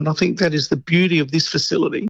And I think that is the beauty of this facility.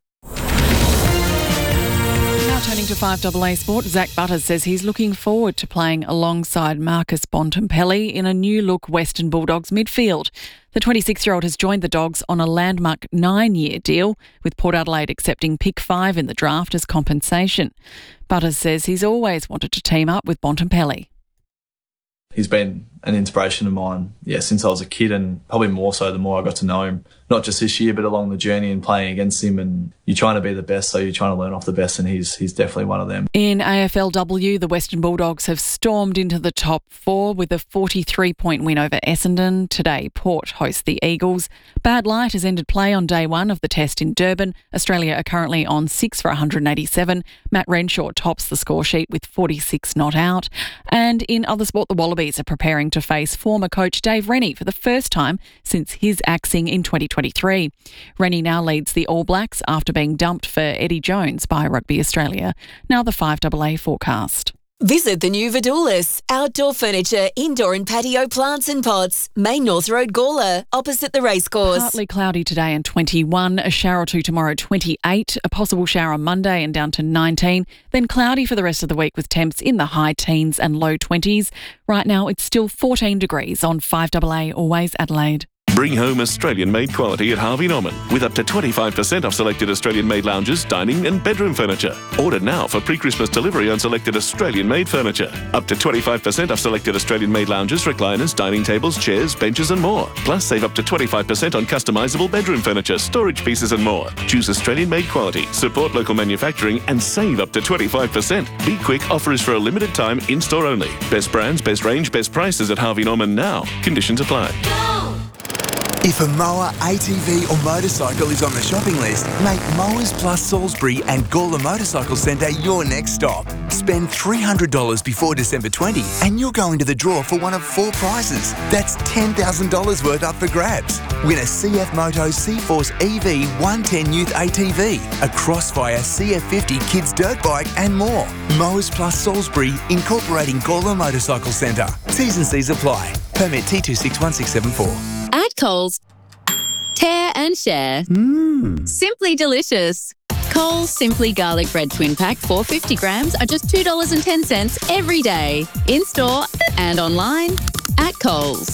Now turning to 5AA Sport, Zach Butters says he's looking forward to playing alongside Marcus Bontempelli in a new-look Western Bulldogs midfield. The 26-year-old has joined the Dogs on a landmark 9-year deal, with Port Adelaide accepting pick 5 in the draft as compensation. Butters says he's always wanted to team up with Bontempelli. He's been an inspiration of mine, since I was a kid, and probably more so the more I got to know him, not just this year, but along the journey and playing against him. And you're trying to be the best, so you're trying to learn off the best, and he's definitely one of them. In AFLW, the Western Bulldogs have stormed into the top 4 with a 43-point win over Essendon. Today, Port host the Eagles. Bad light has ended play on day 1 of the test in Durban. Australia are currently on 6 for 187. Matt Renshaw tops the score sheet with 46 not out. And in other sport, the Wallabies are preparing to face former coach Dave Rennie for the first time since his axing in 2023. Rennie now leads the All Blacks after being dumped for Eddie Jones by Rugby Australia. Now the 5AA forecast. Visit the new Vidoulis, outdoor furniture, indoor and patio plants and pots. Main North Road, Gawler, opposite the racecourse. Partly cloudy today and 21, a shower or two tomorrow 28, a possible shower on Monday and down to 19, then cloudy for the rest of the week with temps in the high teens and low 20s. Right now it's still 14 degrees on 5AA Always Adelaide. Bring home Australian-made quality at Harvey Norman with up to 25% off selected Australian-made lounges, dining and bedroom furniture. Order now for pre-Christmas delivery on selected Australian-made furniture. Up to 25% off selected Australian-made lounges, recliners, dining tables, chairs, benches and more. Plus save up to 25% on customisable bedroom furniture, storage pieces and more. Choose Australian-made quality, support local manufacturing and save up to 25%. Be quick, offer is for a limited time, in-store only. Best brands, best range, best prices at Harvey Norman now. Conditions apply. If a mower, ATV or motorcycle is on the shopping list, make Mowers Plus Salisbury and Gawler Motorcycle Centre your next stop. Spend $300 before December 20 and you'll go into the draw for one of 4 prizes. That's $10,000 worth up for grabs. Win a CF Moto C-Force EV 110 Youth ATV, a Crossfire CF50 Kids Dirt Bike and more. Mowers Plus Salisbury, incorporating Gawler Motorcycle Centre. T's and C's apply. Permit T261674. At Coles, tear and share. Simply delicious. Coles Simply Garlic Bread Twin Pack 450 grams are just $2.10 every day. In-store and online at Coles.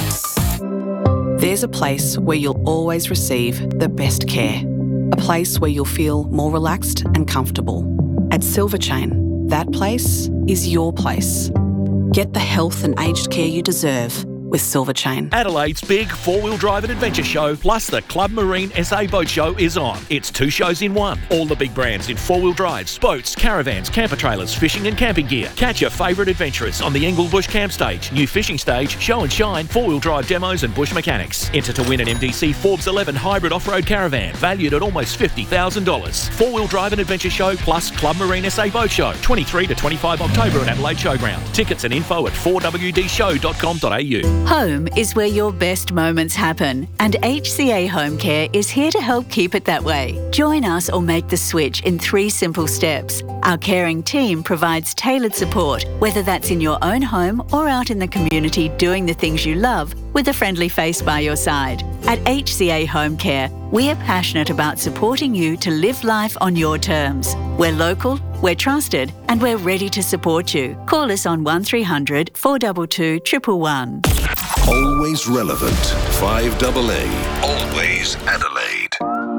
There's a place where you'll always receive the best care. A place where you'll feel more relaxed and comfortable. At Silver Chain, that place is your place. Get the health and aged care you deserve with Silver Chain. Adelaide's big four-wheel drive and adventure show plus the Club Marine SA Boat Show is on. It's 2 shows in one. All the big brands in four-wheel drives, boats, caravans, camper trailers, fishing and camping gear. Catch your favourite adventurers on the Englebush Camp Stage, new fishing stage, show and shine, four-wheel drive demos and bush mechanics. Enter to win an MDC Forbes 11 hybrid off-road caravan valued at almost $50,000. Four-wheel drive and adventure show plus Club Marine SA Boat Show, 23 to 25 October at Adelaide Showground. Tickets and info at 4wdshow.com.au. Home is where your best moments happen, and HCA Home Care is here to help keep it that way. Join us or make the switch in 3 simple steps. Our caring team provides tailored support, whether that's in your own home or out in the community doing the things you love with a friendly face by your side. At HCA Home Care, we are passionate about supporting you to live life on your terms. We're local, we're trusted, and we're ready to support you. Call us on 1300 422 111. Always relevant. 5AA. Always Adelaide.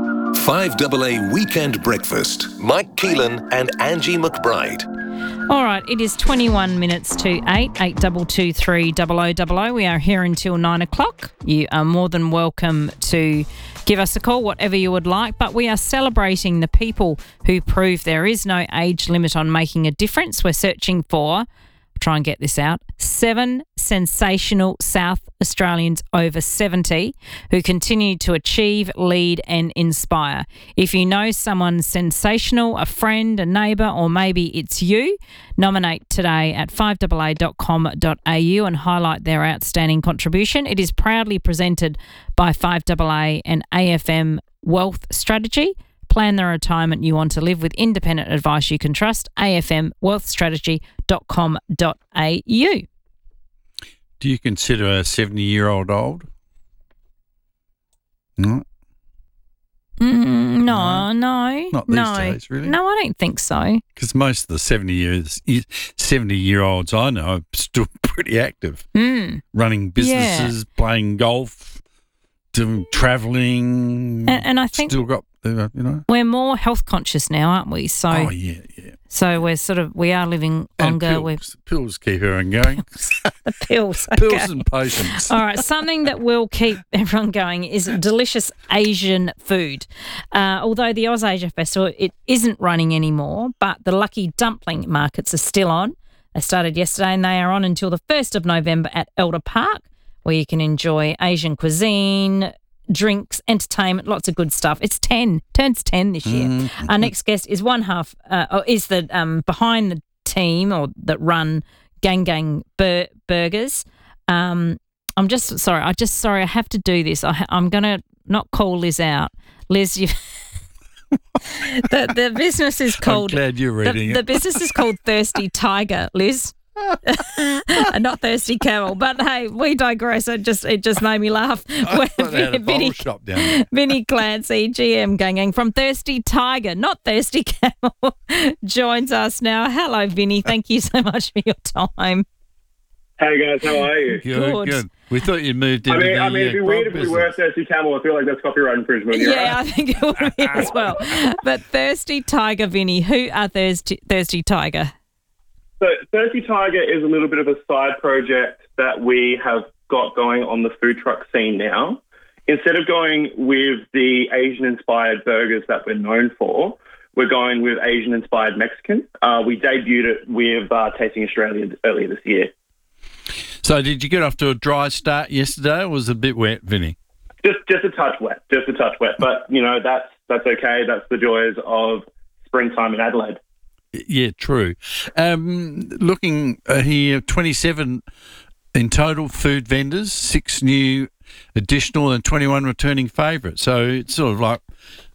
5AA Weekend Breakfast. Mike Keelan and Angie McBride. All right, it is 21 minutes to 8, 8223 0000. We are here until 9 o'clock. You are more than welcome to give us a call, whatever you would like, but we are celebrating the people who prove there is no age limit on making a difference. We're searching for, try and get this out, 7 sensational South Australians over 70 who continue to achieve, lead and inspire. If you know someone sensational, a friend, a neighbour, or maybe it's you, nominate today at 5AA.com.au and highlight their outstanding contribution. It is proudly presented by 5AA and AFM Wealth Strategy. Plan the retirement you want to live with independent advice you can trust. afmwealthstrategy.com.au. Do you consider a 70-year-old old? No. No. Not these days, really. No, I don't think so. Because most of the 70-year-olds I know are still pretty active, running businesses, playing golf, doing travelling. And I think still got, we're more health conscious now, aren't we? So, So we are living longer. Pills keep everyone going. The pills. Pills and potions. All right, something that will keep everyone going is delicious Asian food. Although the AusAsia Festival, it isn't running anymore, but the Lucky Dumpling markets are still on. They started yesterday and they are on until the 1st of November at Elder Park, where you can enjoy Asian cuisine, drinks, entertainment, lots of good stuff. It's turns 10 this year. Our next guest is the behind the team or that run Gang Gang Burgers. I'm just sorry. I have to do this. I'm going to not call Liz out. Liz, you. the business is called. I'm glad you're reading it. The business is called Thirsty Tiger, Liz. Not Thirsty Camel, but hey, we digress. It just made me laugh. Vinny Clancy, GM Gang from Thirsty Tiger, not Thirsty Camel, joins us now. Hello, Vinny. Thank you so much for your time. Hey guys, how are you? Good. We thought you'd moved into it'd be weird if we were Thirsty Camel. I feel like that's copyright infringement. Yeah, I think it would be as well. But Thirsty Tiger, Vinny, who are Thirsty Tiger? So Thirsty Tiger is a little bit of a side project that we have got going on the food truck scene now. Instead of going with the Asian-inspired burgers that we're known for, we're going with Asian-inspired Mexican. We debuted it with Tasting Australia earlier this year. So did you get off to a dry start yesterday, or was it a bit wet, Vinny? Just a touch wet. But, that's okay. That's the joys of springtime in Adelaide. Yeah, true. Looking here, 27 in total food vendors, 6 new additional and 21 returning favourites. So it's sort of like,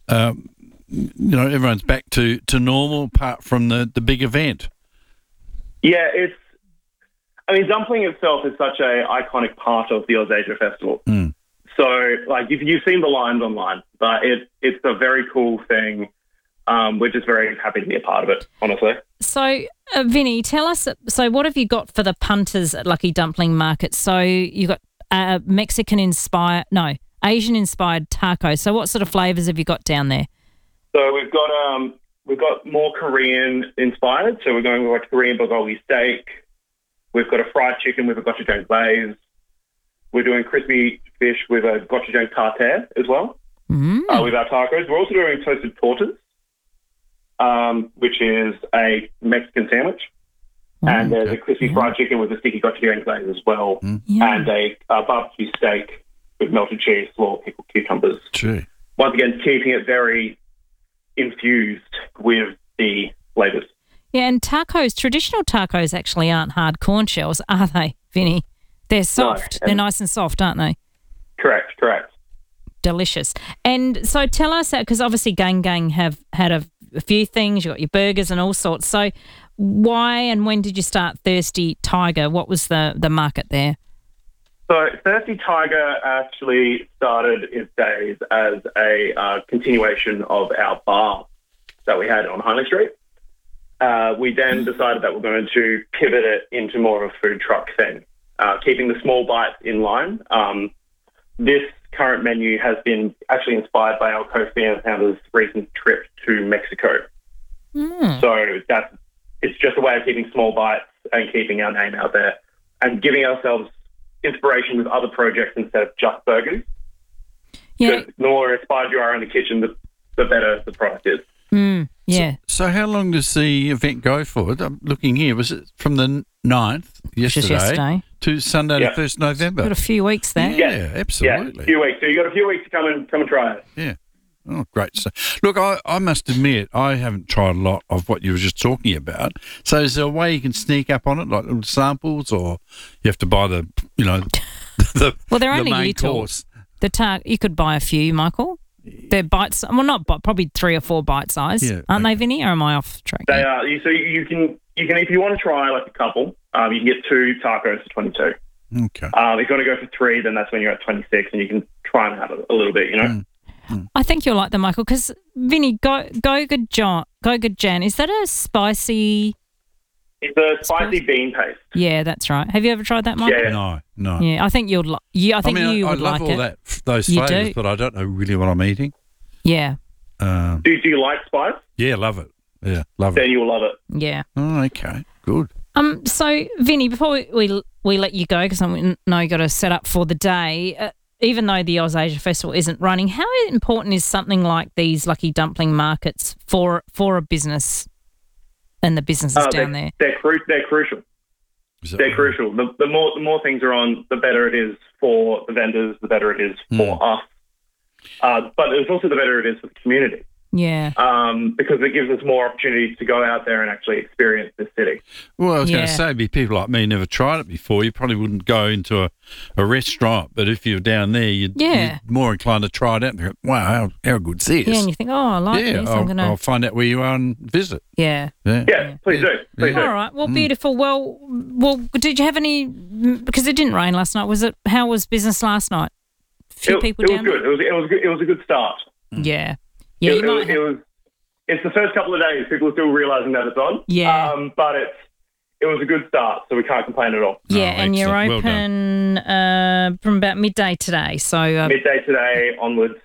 everyone's back to normal apart from the big event. Yeah, dumpling itself is such a iconic part of the AusAsia Festival. So, you've seen the lines online, but it's a very cool thing. We're just very happy to be a part of it, honestly. So, Vinny, tell us, what have you got for the punters at Lucky Dumpling Market? So you've got Asian-inspired tacos. So what sort of flavours have you got down there? So we've got more Korean-inspired. So we're going with Korean bulgogi steak. We've got a fried chicken with a gochujang glaze. We're doing crispy fish with a gochujang tartare as well with our tacos. We're also doing toasted tortas. Which is a Mexican sandwich. And there's a crispy fried chicken with a sticky gochujang glaze as well. And a barbecue steak with melted cheese, slaw, pickled cucumbers. Gee. Once again, keeping it very infused with the flavours. Yeah, and traditional tacos actually aren't hard corn shells, are they, Vinny? They're soft. No, they're nice and soft, aren't they? Correct. Delicious. And so tell us, because obviously Gang Gang have had a few things. You've got your burgers and all sorts. So why and when did you start Thirsty Tiger? What was the market there? So Thirsty Tiger actually started its days as a continuation of our bar that we had on Hindley Street. We then decided that we're going to pivot it into more of a food truck thing, keeping the small bites in line. This current menu has been actually inspired by our co-founder's recent trip to Mexico. So it's just a way of keeping small bites and keeping our name out there and giving ourselves inspiration with other projects instead of just burgers. Yeah. The more inspired you are in the kitchen, the better the product is. Yeah. So how long does the event go for? I'm looking here. Was it from the 9th, yesterday, to Sunday the 1st November? Got a few weeks there. Yeah, absolutely. Yeah, a few weeks. So you got a few weeks to come and try it. Yeah. Oh, great. So, look, I must admit, I haven't tried a lot of what you were just talking about. So is there a way you can sneak up on it, like little samples, or you have to buy the well, they're only main little. course? You could buy a few, Michael. They're bites. Well, not probably 3 or 4 bite size, aren't they, Vinny? Or am I off track? They are. So you can if you want to try like a couple, you can get 2 tacos for 22. Okay. If you want to go for 3, then that's when you're at 26, and you can try and have a little bit, I think you'll like them, Michael, because Vinny, Gochujang, is that a spicy? It's a spicy bean paste. Yeah, that's right. Have you ever tried that, Michael? Yeah. No. Yeah, I think you'd. I think you would like it. I love all those You flavours, do? but I don't know really what I'm eating. Yeah. Do you like spice? Yeah, love it. Yeah, love it. Then you'll love it. Yeah. Oh, okay, good. So, Vinny, before we let you go, because I know you got to set up for the day, even though the Ausasia Festival isn't running, how important is something like these Lucky Dumpling markets for a business and the businesses down there? They're crucial. They're crucial. The more things are on, the better it is for the vendors, the better it is for us. But it's also the better it is for the community. Yeah. Because it gives us more opportunities to go out there and actually experience this city. Well, I was going to say, be people like me never tried it before. You probably wouldn't go into a restaurant, but if you're down there, you're more inclined to try it out and go, wow, how good's this? Yeah, and you think, I like this. I'll find out where you are and visit. Yeah. Yeah, please do. Please do. All right. Well, beautiful. Well, did you have any? Because it didn't rain last night. How was business last night? Few people down there? It was good. It was a good start. Yeah. Yeah. It's the first couple of days. People are still realising that it's on. Yeah. But it was a good start, so we can't complain at all. Yeah, and you're open from about midday today. So midday today onwards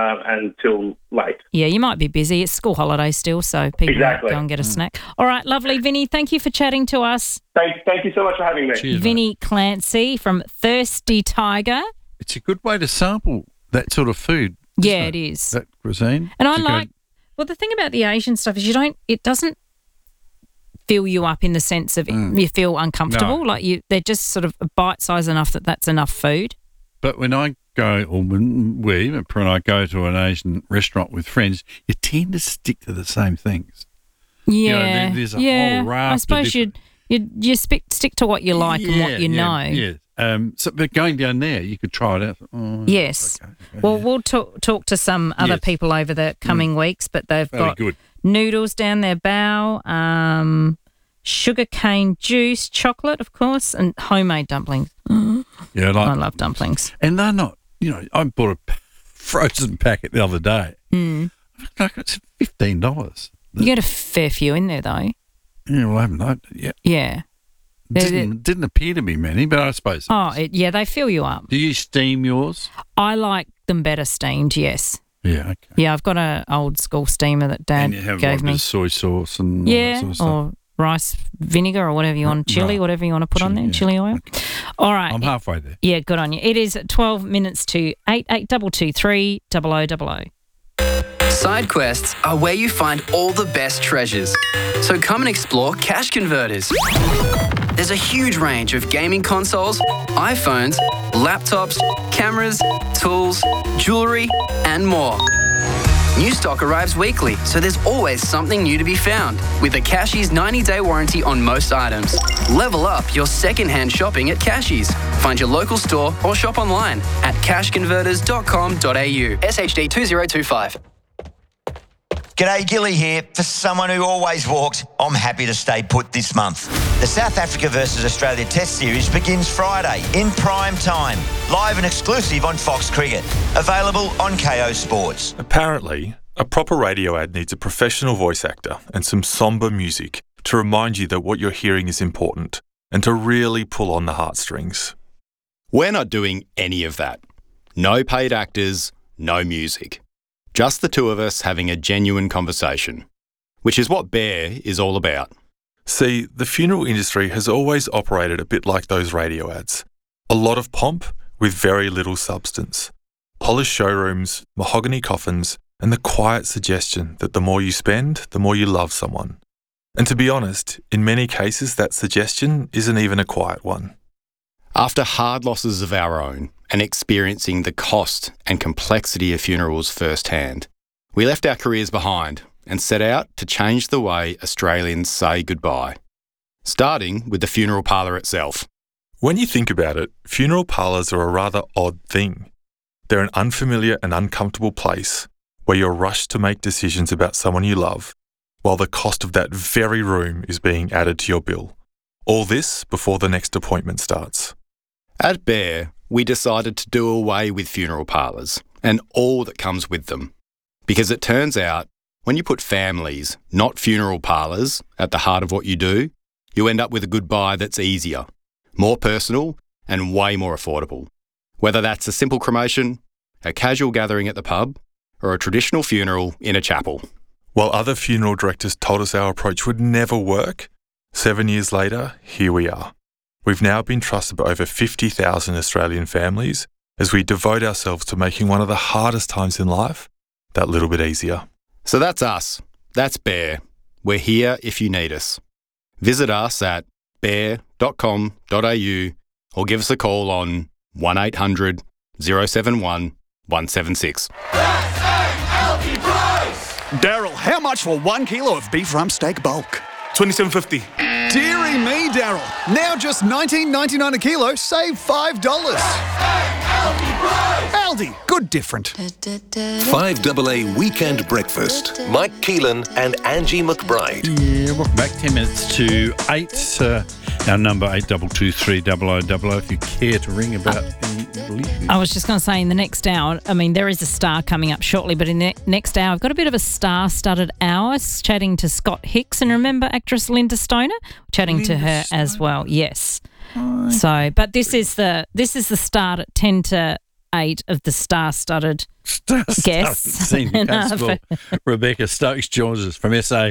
until late. Yeah, you might be busy. It's school holidays still, so people might go and get a snack. All right, lovely. Vinny, thank you for chatting to us. Thank you so much for having me. Cheers, Vinny Clancy from Thirsty Tiger. It's a good way to sample that sort of food. Yeah, it is. That cuisine. And well, the thing about the Asian stuff is it doesn't fill you up in the sense of you feel uncomfortable. No. Like they're just sort of bite size enough that's enough food. But when I go, or when I go to an Asian restaurant with friends, you tend to stick to the same things. Yeah, there's a whole raft. I suppose you stick to what you like and what you know. Yeah. But going down there, you could try it out. Oh, yes. okay. Well, we'll talk to some other people over the coming weeks, but they've got noodles down their bow, sugar cane juice, chocolate, of course, and homemade dumplings. Yeah, I love dumplings. And they're not, I bought a frozen packet the other day. It's $15. You get a fair few in there, though. Yeah, well, I haven't opened it yet. Yeah. Didn't appear to be many, but I suppose. They fill you up. Do you steam yours? I like them better steamed, yes. Yeah, okay. Yeah, I've got an old school steamer that Dad and you have gave me. Soy sauce and all that sort of stuff. Or rice vinegar or whatever you want, chili, whatever you want to put on there, chili oil. Okay. All right. I'm halfway there. Yeah, good on you. It is 12 minutes to 88223 0000. Side quests are where you find all the best treasures. So come and explore Cash Converters. There's a huge range of gaming consoles, iPhones, laptops, cameras, tools, jewellery, and more. New stock arrives weekly, so there's always something new to be found. With a Cashies 90-day warranty on most items. Level up your second-hand shopping at Cashies. Find your local store or shop online at cashconverters.com.au. SHD 2025. G'day, Gilly here. For someone who always walks, I'm happy to stay put this month. The South Africa versus Australia Test Series begins Friday in prime time, live and exclusive on Fox Cricket. Available on KO Sports. Apparently, a proper radio ad needs a professional voice actor and some somber music to remind you that what you're hearing is important and to really pull on the heartstrings. We're not doing any of that. No paid actors, no music. Just the two of us having a genuine conversation, which is what Bear is all about. See, the funeral industry has always operated a bit like those radio ads. A lot of pomp with very little substance. Polished showrooms, mahogany coffins, and the quiet suggestion that the more you spend, the more you love someone. And to be honest, in many cases that suggestion isn't even a quiet one. After hard losses of our own and experiencing the cost and complexity of funerals firsthand, we left our careers behind and set out to change the way Australians say goodbye, starting with the funeral parlour itself. When you think about it, funeral parlours are a rather odd thing. They're an unfamiliar and uncomfortable place where you're rushed to make decisions about someone you love, while the cost of that very room is being added to your bill. All this before the next appointment starts. At Bear, we decided to do away with funeral parlours and all that comes with them. Because it turns out, when you put families, not funeral parlours, at the heart of what you do, you end up with a goodbye that's easier, more personal, and way more affordable. Whether that's a simple cremation, a casual gathering at the pub, or a traditional funeral in a chapel. While other funeral directors told us our approach would never work, 7 years later, here we are. We've now been trusted by over 50,000 Australian families as we devote ourselves to making one of the hardest times in life that little bit easier. So that's us. That's Bear. We're here if you need us. Visit us at bear.com.au or give us a call on 1800 071 176. Daryl, how much for 1 kilo of beef rump steak bulk? $27.50. Deary me, Daryl. Now just $19.99 a kilo, save $5. Aldi, good different. 5AA Weekend Breakfast. Mike Keelan and Angie McBride. Yeah, welcome back. 10 minutes to 8. Our number 82230000 if you care to ring about any little issues. I was just going to say in the next hour, I mean, there is a star coming up shortly, but in the next hour, I've got a bit of a star-studded hour chatting to Scott Hicks. And remember actress Linda Stoner? Chatting to her as well, yes. Oh, so, but this is the start at 10 to 8 of the star-studded guests. Senior Constable Rebecca Stokes joins us from SA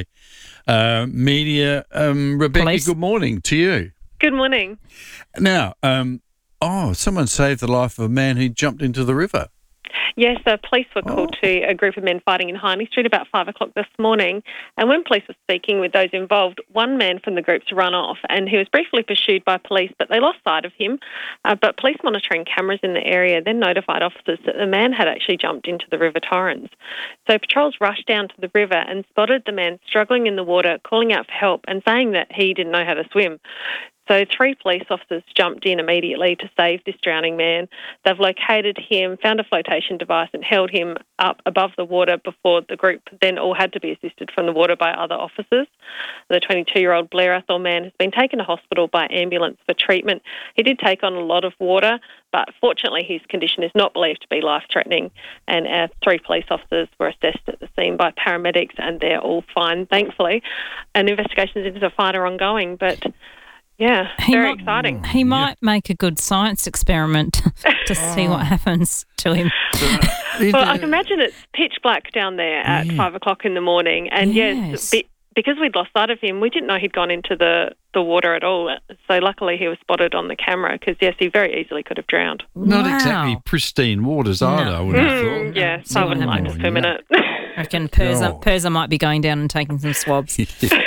Media. Rebecca, Police. Good morning to you. Good morning. Now, someone saved the life of a man who jumped into the river. Yes, the police were called to a group of men fighting in Hindley Street about 5 o'clock this morning. And when police were speaking with those involved, one man from the group's run off and he was briefly pursued by police, but they lost sight of him. But police monitoring cameras in the area then notified officers that the man had actually jumped into the River Torrens. So patrols rushed down to the river and spotted the man struggling in the water, calling out for help and saying that he didn't know how to swim. So 3 police officers jumped in immediately to save this drowning man. They've located him, found a flotation device and held him up above the water before the group then all had to be assisted from the water by other officers. The 22-year-old Blair Athol man has been taken to hospital by ambulance for treatment. He did take on a lot of water, but fortunately his condition is not believed to be life-threatening. And our 3 police officers were assessed at the scene by paramedics and they're all fine, thankfully. And investigations into the fight are ongoing, but... yeah, very exciting. He might make a good science experiment to see what happens to him. Well, I can imagine it's pitch black down there at 5 o'clock in the morning. And yes, because we'd lost sight of him, we didn't know he'd gone into the water at all. So luckily he was spotted on the camera because, yes, he very easily could have drowned. Not exactly pristine waters either, I would have thought. Yeah, so I wouldn't like to swim in it. I reckon Perza might be going down and taking some swabs.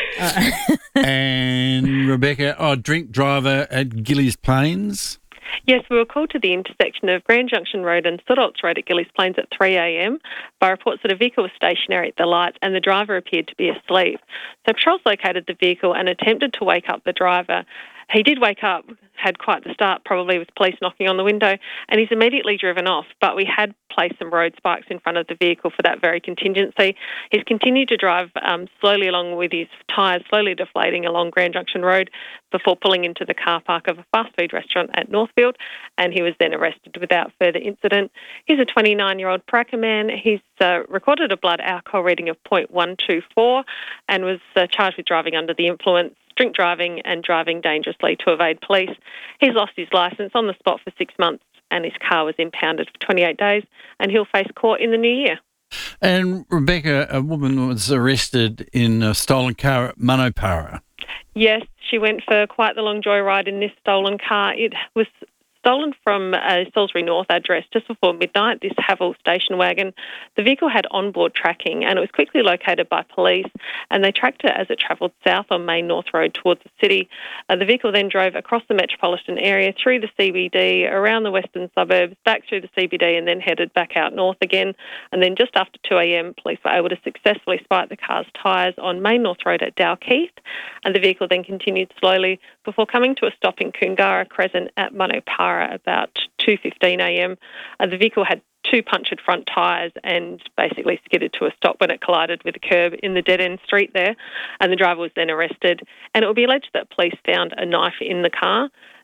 And Rebecca, drink driver at Gillies Plains. Yes, we were called to the intersection of Grand Junction Road and Sodolts Road at Gillies Plains at 3 a.m. by reports that a vehicle was stationary at the lights and the driver appeared to be asleep. So patrols located the vehicle and attempted to wake up the driver. He did wake up, had quite the start, probably with police knocking on the window, and he's immediately driven off. But we had placed some road spikes in front of the vehicle for that very contingency. He's continued to drive slowly along with his tyres slowly deflating along Grand Junction Road before pulling into the car park of a fast food restaurant at Northfield, and he was then arrested without further incident. He's a 29-year-old Paraka man. He's recorded a blood alcohol reading of 0.124 and was charged with driving under the influence, drink driving and driving dangerously to evade police. He's lost his licence on the spot for 6 months and his car was impounded for 28 days and he'll face court in the new year. And Rebecca, a woman was arrested in a stolen car at Manopara. Yes, she went for quite the long joyride in this stolen car. It was stolen from a Salisbury North address just before midnight, this Havel station wagon. The vehicle had onboard tracking and it was quickly located by police and they tracked it as it travelled south on Main North Road towards the city. The vehicle then drove across the metropolitan area, through the CBD, around the western suburbs, back through the CBD and then headed back out north again. And then just after 2 a.m, police were able to successfully spike the car's tyres on Main North Road at Dalkeith, and the vehicle then continued slowly before coming to a stop in Koongarra Crescent at Manopara about 2:15 a.m. The vehicle had 2 punctured front tyres and basically skidded to a stop when it collided with a curb in the dead-end street there, and the driver was then arrested. And it will be alleged that police found a knife in the car.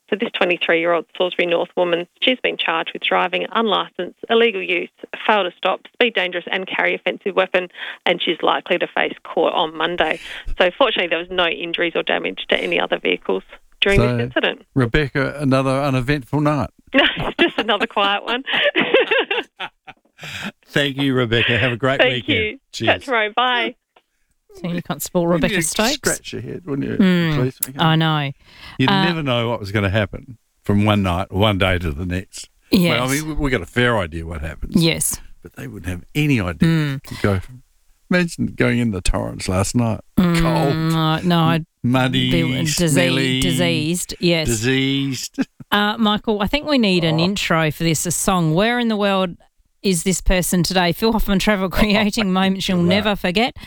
So this 23-year-old Salisbury North woman, she's been charged with driving unlicensed, illegal use, fail to stop, speed dangerous and carry offensive weapon, and she's likely to face court on Monday. So fortunately there was no injuries or damage to any other vehicles during this incident. Rebecca, another uneventful night. Just another quiet one. Thank you, Rebecca. Have a great Thank weekend. you. Cheers. Chat tomorrow. Bye. So you can't spoil Rebecca's Stokes. Scratch your head, wouldn't you? Mm, I know. You'd never know what was going to happen from one day to the next. Yes. Well, I mean, we got a fair idea what happens. Yes. But they wouldn't have any idea. Imagine going in the Torrens last night. Cold. No. Muddy, smelly. Diseased, yes. Diseased. Michael, I think we need an intro for this, a song. Where in the world is this person today? Phil Hoffman Travel, creating moments you'll never forget.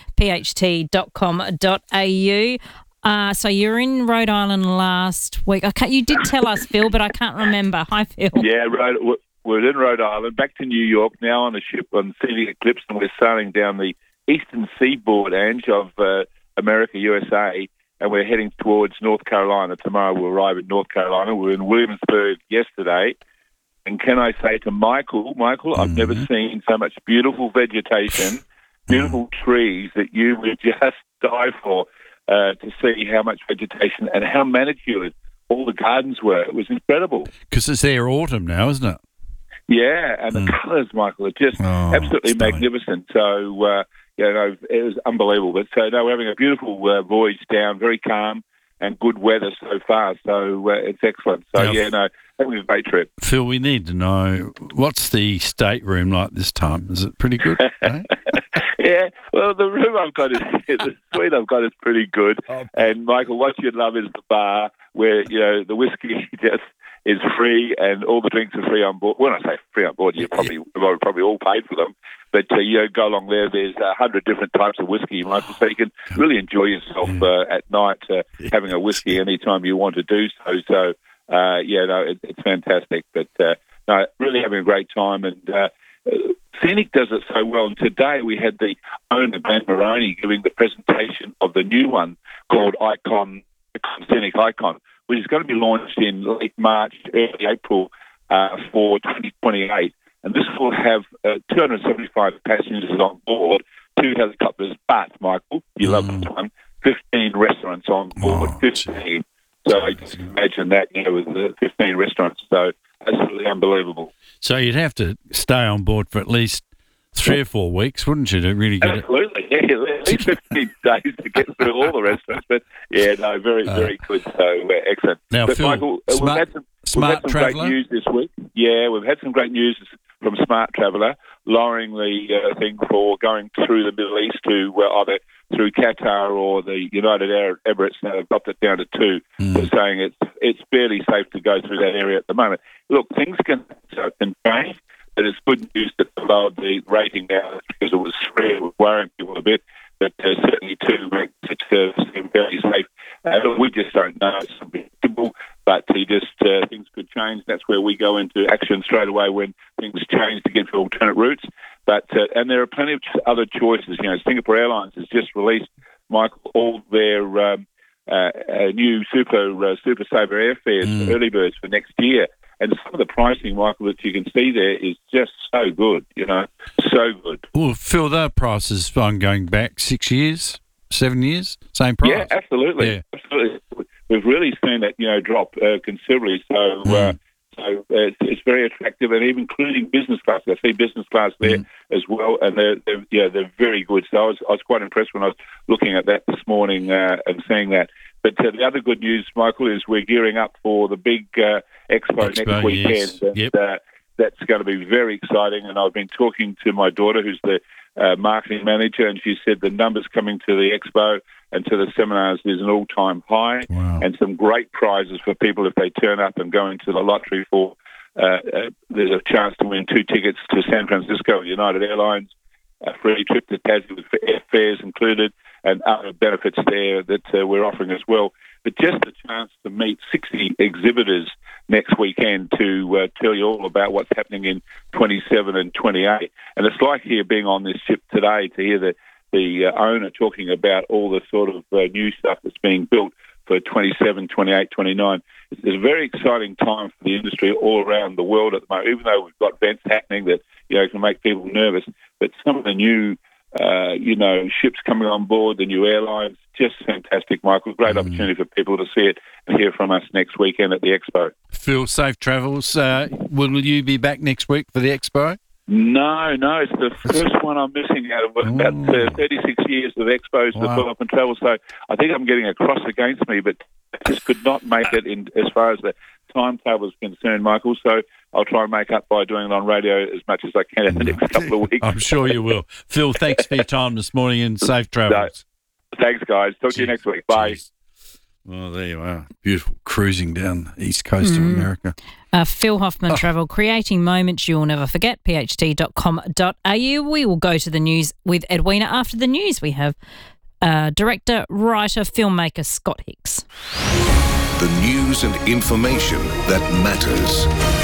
pht.com.au. So you're in Rhode Island last week. You did tell us, Phil, but I can't remember. Hi, Phil. Yeah, we're in Rhode Island, back to New York, now on a ship on Scenic Eclipse, and we're sailing down the eastern seaboard, Ange, of America, USA, and we're heading towards North Carolina. Tomorrow we'll arrive in North Carolina. We were in Williamsburg yesterday. And can I say to Michael, I've never seen so much beautiful vegetation, beautiful trees that you would just die for to see how much vegetation and how manicured all the gardens were. It was incredible. Because it's their autumn now, isn't it? Yeah, and the colours, Michael, are just absolutely magnificent. So, it was unbelievable. But no, we're having a beautiful voyage down, very calm and good weather so far. So it's excellent. So, having a great trip. Phil, we need to know, what's the stateroom like this time? Is it pretty good? Yeah, well, the room I've got the suite I've got is pretty good. And, Michael, what you'd love is the bar where, the whiskey just is free and all the drinks are free on board. When I say free on board, you've probably all paid for them. But go along there, there's 100 different types of whiskey, Michael, so you can really enjoy yourself at night having a whiskey anytime you want to do so. So, it's fantastic. But, really having a great time. And Scenic does it so well. And today we had the owner, Ben Maroney, giving the presentation of the new one called Scenic Icon, which is going to be launched in late March, early April for 2028. And this will have 275 passengers on board, 2 helicopters, but, Michael, you love this one, 15 restaurants on board, 15. So I just imagine that, with the 15 restaurants. So absolutely unbelievable. So you'd have to stay on board for at least 3 or 4 weeks, wouldn't you, to really get Absolutely, at least 15 days to get through all the restaurants. But, very, very good. So excellent. Now, but, Phil, Michael, we've had some great news this week. Yeah, we've had some great news from Smart Traveller, lowering the thing for going through the Middle East to either through Qatar or the United Arab Emirates. Now they've dropped it down to 2. They're saying it's barely safe to go through that area at the moment. Look, things can change, but it's good news that they lowered the rating now because it was 3. It was worrying people a bit, but certainly 2 makes it seem very safe. Look, we just don't know. It's unpredictable, but things could change. That's where we go into action straight away when things change to get to alternate routes. But and there are plenty of other choices. Singapore Airlines has just released, Michael, all their new super saver airfares, early birds for next year. And some of the pricing, Michael, that you can see there is just so good, so good. Well, Phil, their prices going back 6 years, 7 years, same price. Yeah, absolutely. Yeah. Absolutely. We've really seen that, drop considerably. So it's very attractive, and even including business class. I see business class there as well, and they're very good. So I was quite impressed when I was looking at that this morning and seeing that. But the other good news, Michael, is we're gearing up for the big expo next weekend. Yes. And, that's going to be very exciting. And I've been talking to my daughter, who's the marketing manager, and she said the numbers coming to the expo and to the seminars is an all-time high. Wow. And some great prizes for people if they turn up and go into the lottery for there's a chance to win 2 tickets to San Francisco, United Airlines, a free trip to Tassie with airfares included, and other benefits there that we're offering as well. But just a chance to meet 60 exhibitors next weekend to tell you all about what's happening in 27 and 28. And it's like being on this ship today to hear the owner talking about all the sort of new stuff that's being built for 27, 28, 29. It's a very exciting time for the industry all around the world at the moment, even though we've got events happening that, can make people nervous. But some of the new, ships coming on board, the new airlines, just fantastic, Michael. Great opportunity for people to see it and hear from us next weekend at the Expo. Phil, safe travels. Will you be back next week for the Expo? No, it's the first one I'm missing out of about 36 years of expos to pull up and travel. So I think I'm getting a cross against me, but I just could not make it in as far as the timetable is concerned, Michael. So I'll try and make up by doing it on radio as much as I can in the next couple of weeks. I'm sure you will. Phil, thanks for your time this morning and safe travels. No, thanks, guys. Talk to you next week. Bye. Cheers. Well, there you are. Beautiful cruising down the east coast of America. Phil Hoffman Travel, creating moments you'll never forget, pht.com.au. We will go to the news with Edwina. After the news, we have director, writer, filmmaker Scott Hicks. The news and information that matters.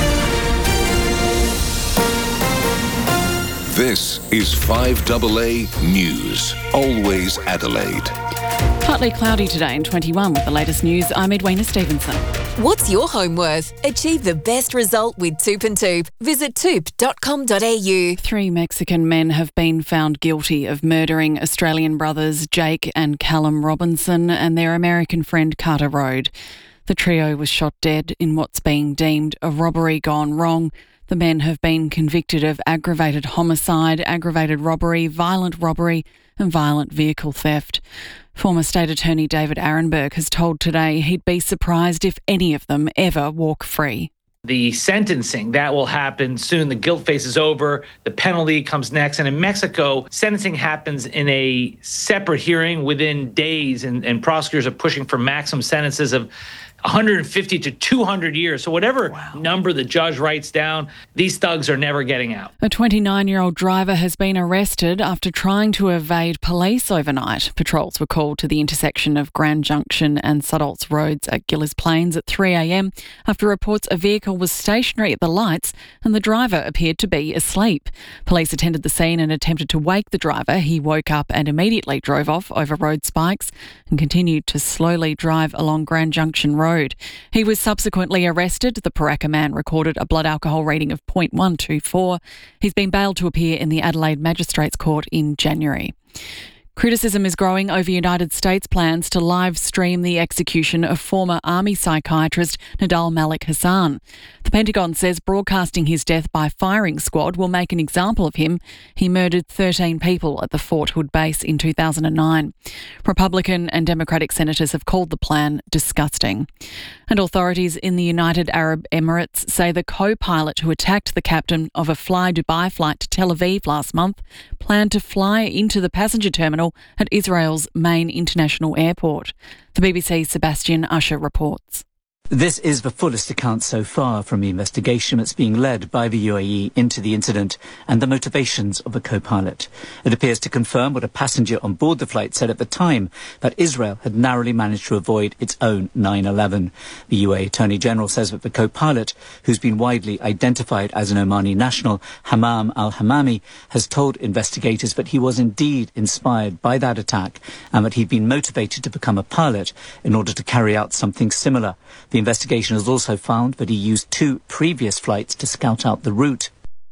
This is 5AA News, always Adelaide. Partly cloudy today and 21 with the latest news. I'm Edwina Stevenson. What's your home worth? Achieve the best result with Toop and Toop. Visit toop.com.au. 3 Mexican men have been found guilty of murdering Australian brothers Jake and Callum Robinson and their American friend Carter Road. The trio was shot dead in what's being deemed a robbery gone wrong. The men have been convicted of aggravated homicide, aggravated robbery, violent robbery and violent vehicle theft. Former State Attorney David Arenberg has told Today he'd be surprised if any of them ever walk free. The sentencing, that will happen soon. The guilt phase is over. The penalty comes next. And in Mexico, sentencing happens in a separate hearing within days, and prosecutors are pushing for maximum sentences of 150 to 200 years. So whatever number the judge writes down, these thugs are never getting out. A 29-year-old driver has been arrested after trying to evade police overnight. Patrols were called to the intersection of Grand Junction and Sudolt's Roads at Gillies Plains at 3 a.m. after reports a vehicle was stationary at the lights and the driver appeared to be asleep. Police attended the scene and attempted to wake the driver. He woke up and immediately drove off over road spikes and continued to slowly drive along Grand Junction Road. He was subsequently arrested. The Paraka man recorded a blood alcohol reading of 0.124. He's been bailed to appear in the Adelaide Magistrates Court in January. Criticism is growing over United States' plans to live stream the execution of former Army psychiatrist Nadal Malik Hassan. The Pentagon says broadcasting his death by firing squad will make an example of him. He murdered 13 people at the Fort Hood base in 2009. Republican and Democratic senators have called the plan disgusting. And authorities in the United Arab Emirates say the co-pilot who attacked the captain of a Fly Dubai flight to Tel Aviv last month planned to fly into the passenger terminal at Israel's main international airport. The BBC's Sebastian Usher reports. This is the fullest account so far from the investigation that's being led by the UAE into the incident and the motivations of the co-pilot. It appears to confirm what a passenger on board the flight said at the time, that Israel had narrowly managed to avoid its own 9/11. The UAE Attorney General says that the co-pilot, who's been widely identified as an Omani national, Hammam al-Hammami, has told investigators that he was indeed inspired by that attack and that he'd been motivated to become a pilot in order to carry out something similar. The investigation has also found that he used 2 previous flights to scout out the route.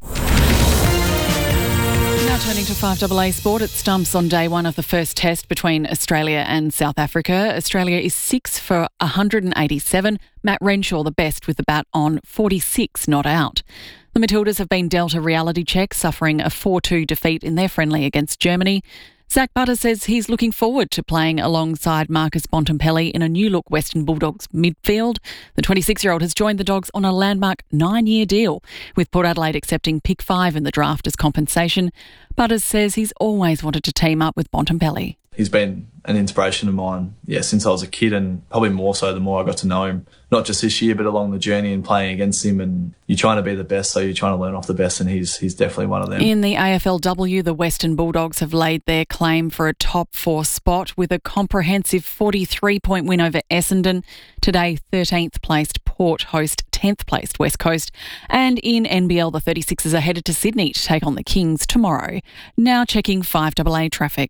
Now turning to 5AA Sport, it stumps on day 1 of the first test between Australia and South Africa. Australia is 6 for 187. Matt Renshaw the best with the bat on 46 not out. The Matildas have been dealt a reality check, suffering a 4-2 defeat in their friendly against Germany. Zach Butter says he's looking forward to playing alongside Marcus Bontempelli in a new-look Western Bulldogs midfield. The 26-year-old has joined the Dogs on a landmark 9-year deal, with Port Adelaide accepting pick 5 in the draft as compensation. Butters says he's always wanted to team up with Bontempelli. He's been an inspiration of mine, since I was a kid, and probably more so the more I got to know him. Not just this year, but along the journey and playing against him. And you're trying to be the best, so you're trying to learn off the best, and he's definitely one of them. In the AFLW, the Western Bulldogs have laid their claim for a top 4 spot with a comprehensive 43-point win over Essendon. Today, 13th placed Port host 10th placed West Coast. And in NBL, the 36ers are headed to Sydney to take on the Kings tomorrow. Now checking 5AA traffic.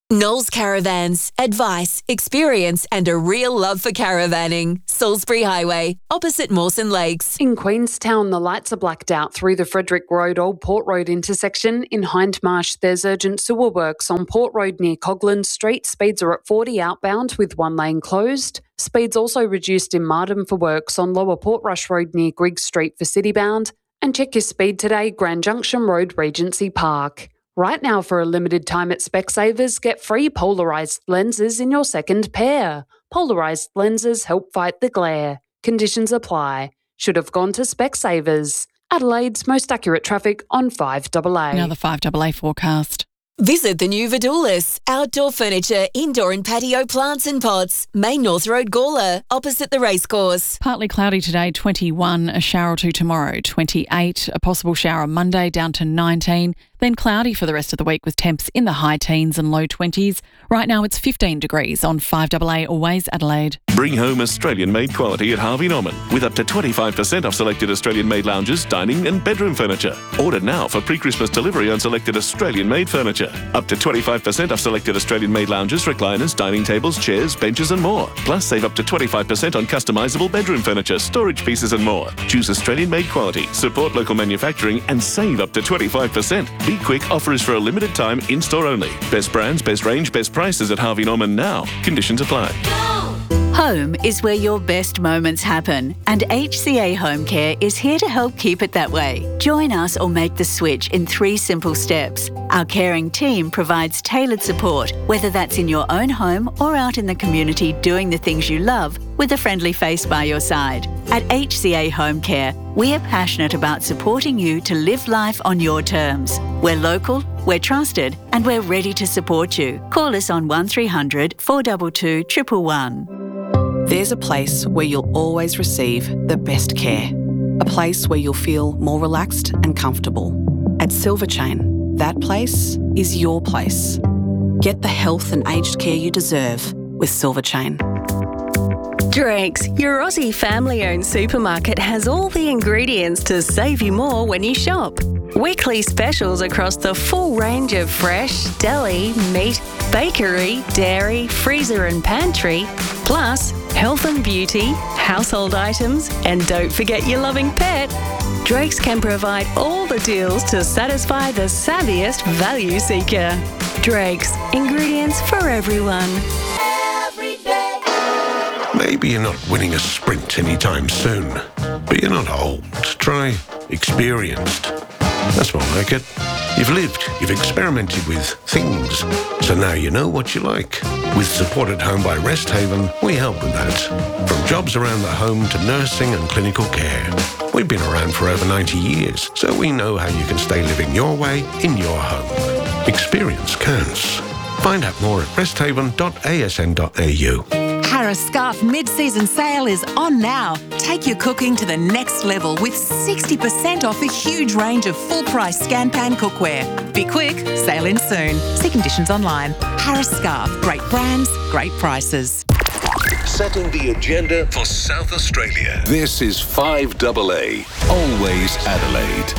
Knowles Caravans. Advice, experience and a real love for caravanning. Salisbury Highway, opposite Mawson Lakes. In Queenstown, the lights are blacked out through the Frederick Road Old Port Road intersection. In Hindmarsh, there's urgent sewer works on Port Road near Coglan Street. Speeds are at 40 outbound with one lane closed. Speeds also reduced in Marden for works on Lower Portrush Road near Griggs Street for citybound. And check your speed today, Grand Junction Road, Regency Park. Right now, for a limited time at Specsavers, get free polarised lenses in your second pair. Polarised lenses help fight the glare. Conditions apply. Should have gone to Specsavers. Adelaide's most accurate traffic on 5AA. Now the 5AA forecast. Visit the new Vidoulis. Outdoor furniture, indoor and patio plants and pots. Main North Road, Gawler, opposite the racecourse. Partly cloudy today, 21, a shower or two tomorrow, 28, a possible shower on Monday down to 19, then cloudy for the rest of the week with temps in the high teens and low 20s. Right now it's 15 degrees on 5AA Always Adelaide. Bring home Australian-made quality at Harvey Norman with up to 25% off selected Australian-made lounges, dining and bedroom furniture. Order now for pre-Christmas delivery on selected Australian-made furniture. Up to 25% off selected Australian-made lounges, recliners, dining tables, chairs, benches and more. Plus save up to 25% on customisable bedroom furniture, storage pieces and more. Choose Australian-made quality, support local manufacturing and save up to 25%. Be quick, offer is for a limited time, in-store only. Best brands, best range, best prices at Harvey Norman now. Conditions apply. Home is where your best moments happen, and HCA Home Care is here to help keep it that way. Join us or make the switch in 3 simple steps. Our caring team provides tailored support, whether that's in your own home or out in the community doing the things you love, with a friendly face by your side. At HCA Home Care, we are passionate about supporting you to live life on your terms. We're local, we're trusted, and we're ready to support you. Call us on 1300 422 111. There's a place where you'll always receive the best care. A place where you'll feel more relaxed and comfortable. At Silver Chain, that place is your place. Get the health and aged care you deserve with Silver Chain. Drake's, your Aussie family-owned supermarket, has all the ingredients to save you more when you shop. Weekly specials across the full range of fresh, deli, meat, bakery, dairy, freezer and pantry, plus health and beauty, household items, and don't forget your loving pet. Drake's can provide all the deals to satisfy the savviest value seeker. Drake's, ingredients for everyone. Maybe you're not winning a sprint anytime soon, but you're not old. Try experienced. That's more like it. You've lived, you've experimented with things, so now you know what you like. With Support at Home by Rest Haven, we help with that. From jobs around the home to nursing and clinical care. We've been around for over 90 years, so we know how you can stay living your way in your home. Experience counts. Find out more at resthaven.asn.au. Harris Scarf mid-season sale is on now. Take your cooking to the next level with 60% off a huge range of full-price Scanpan cookware. Be quick, sale in soon. See conditions online. Harris Scarf, great brands, great prices. Setting the agenda for South Australia. This is 5AA, Always Adelaide.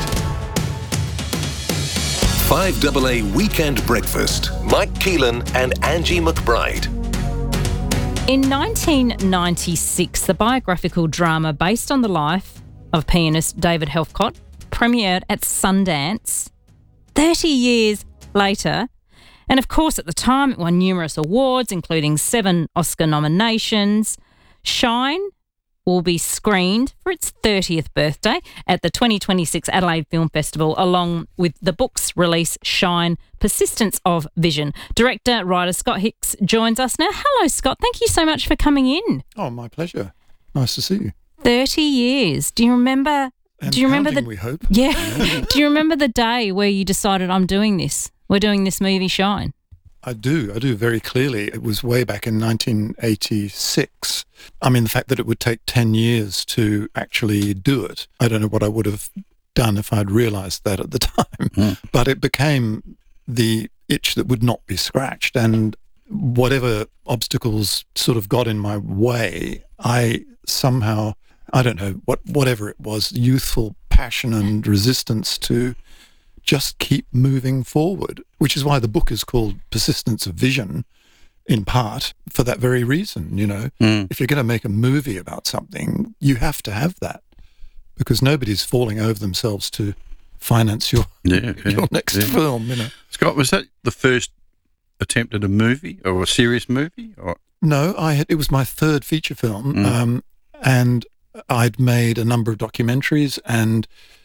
5AA Weekend Breakfast. Mike Keelan and Angie McBride. In 1996, the biographical drama based on the life of pianist David Helfgott premiered at Sundance 30 years later. And of course, at the time, it won numerous awards, including 7 Oscar nominations. Shine will be screened for its 30th birthday at the 2026 Adelaide Film Festival, along with the book's release, Shine, Persistence of Vision. Director, writer Scott Hicks joins us now. Hello, Scott. Thank you so much for coming in. Oh, my pleasure. Nice to see you. 30 years. Do you remember... And do you remember counting, we hope. Yeah. Do you remember the day where you decided, I'm doing this? We're doing this movie, Shine. I do very clearly. It was way back in 1986. I mean, the fact that it would take 10 years to actually do it, I don't know what I would have done if I'd realised that at the time. But it became the itch that would not be scratched. And whatever obstacles sort of got in my way, I somehow, I don't know, whatever it was, youthful passion and resistance to just keep moving forward, which is why the book is called Persistence of Vision, in part for that very reason. If you're going to make a movie about something, you have to have that, because nobody's falling over themselves to finance your next film. Scott, was that the first attempt at a movie or a serious movie? Or? No, it was my third feature film, and I'd made a number of documentaries, and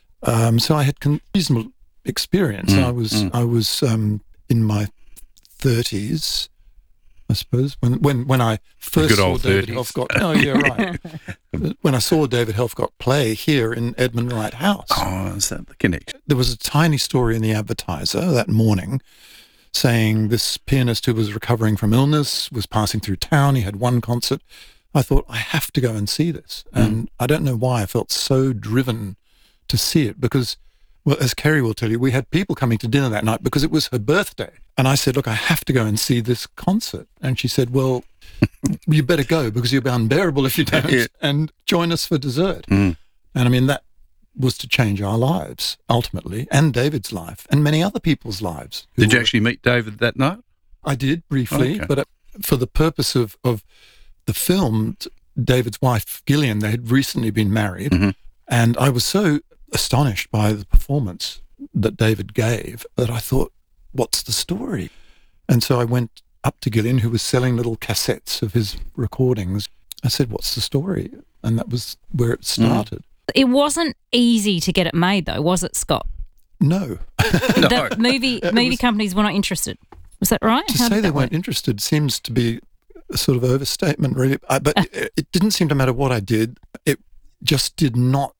so I had reasonable experience. I was in my 30s, I suppose, when I first saw David Helfgott. Oh, yeah, right. When I saw David Helfgott play here in Edmund Wright House. Oh, is that the connection? There was a tiny story in the Advertiser that morning saying this pianist who was recovering from illness was passing through town. He had one concert. I thought, I have to go and see this. And I don't know why I felt so driven to see it, because, well, as Kerry will tell you, we had people coming to dinner that night because it was her birthday. And I said, look, I have to go and see this concert. And she said, well, you better go because you'll be unbearable if you don't, and join us for dessert. And I mean, that was to change our lives, ultimately, and David's life, and many other people's lives. Did you actually meet David that night? I did, briefly, but for the purpose of the film, David's wife, Gillian, they had recently been married, and I was so astonished by the performance that David gave that I thought, what's the story? And so I went up to Gillian, who was selling little cassettes of his recordings. I said, what's the story? And that was where it started. It wasn't easy to get it made, though, was it, Scott? No. The movie companies were not interested. Was that right? To say they weren't interested seems to be a sort of overstatement, really. But it didn't seem to matter what I did. It just did not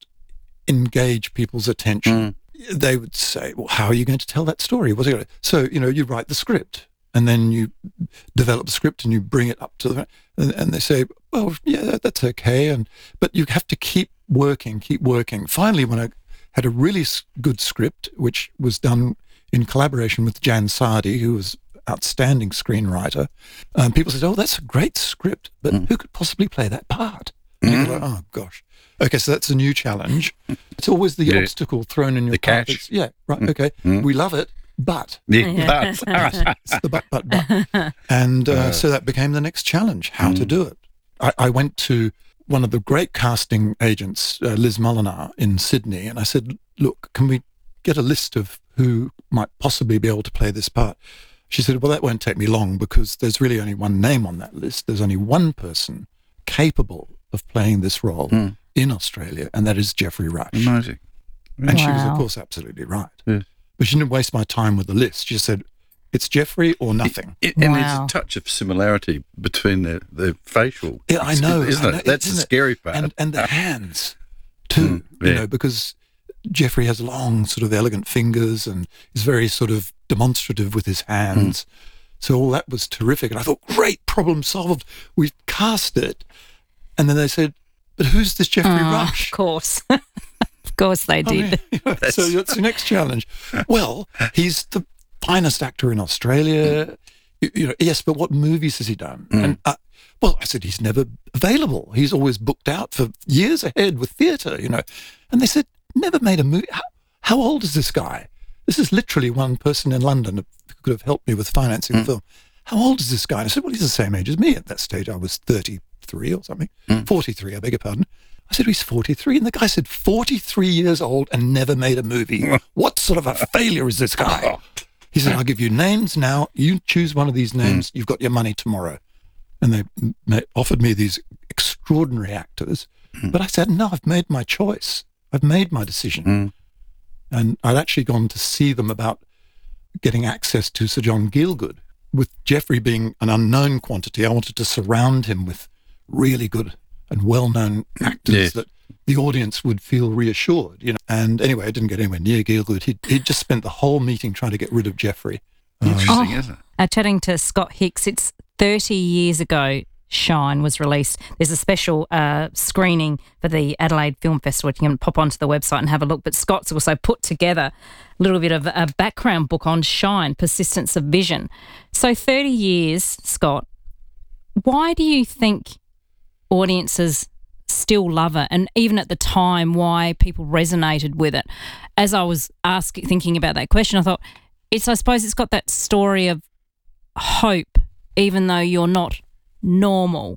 engage people's attention. They would say, well, how are you going to tell that story? What's it going to? So, you write the script, and then you develop the script and you bring it up to them, and they say, well, yeah, that's okay. But you have to keep working. Finally, when I had a really good script, which was done in collaboration with Jan Sardi, who was outstanding screenwriter, people said, oh, that's a great script, but who could possibly play that part? And you go, oh, gosh. Okay, so that's a new challenge. It's always the obstacle thrown in your path. Catch. Yeah, right, okay. We love it, but. But. It's the but. And so that became the next challenge, how to do it. I went to one of the great casting agents, Liz Molinar, in Sydney, and I said, look, can we get a list of who might possibly be able to play this part? She said, well, that won't take me long because there's really only one name on that list. There's only one person capable of playing this role in Australia, and that is Geoffrey Rush. Amazing. And she was, of course, absolutely right. Yes. But she didn't waste my time with the list. She just said, it's Geoffrey or nothing. And there's a touch of similarity between the facial. Yeah, I know. Isn't it? That's the scary part. And the hands, too, because Geoffrey has long, sort of elegant fingers and is very sort of demonstrative with his hands. So all that was terrific. And I thought, great, problem solved. We've cast it. And then they said, but who's this Geoffrey Rush? Of course. Of course they did. So that's the next challenge. Well, he's the finest actor in Australia. Yes, but what movies has he done? And well, I said, he's never available. He's always booked out for years ahead with theatre, And they said, never made a movie. How old is this guy? This is literally one person in London who could have helped me with financing the film. How old is this guy? And I said, well, he's the same age as me. At that stage, I was 33 or something. 43, I beg your pardon. I said, he's 43. And the guy said, 43 years old and never made a movie. What sort of a failure is this guy? He said, I'll give you names now. You choose one of these names. You've got your money tomorrow. And they offered me these extraordinary actors. But I said, no, I've made my choice. I've made my decision. And I'd actually gone to see them about getting access to Sir John Gielgud. With Geoffrey being an unknown quantity, I wanted to surround him with really good and well-known actors that the audience would feel reassured. And anyway, I didn't get anywhere near Gielgud. He'd just spent the whole meeting trying to get rid of Geoffrey. Interesting, isn't it? Chatting to Scott Hicks, it's 30 years ago Shine was released. There's a special screening for the Adelaide Film Festival. You can pop onto the website and have a look. But Scott's also put together a little bit of a background book on Shine, Persistence of Vision. So 30 years, Scott, why do you think audiences still love it, and even at the time, why people resonated with it. As I was thinking about that question, I thought, I suppose it's got that story of hope, even though you're not normal,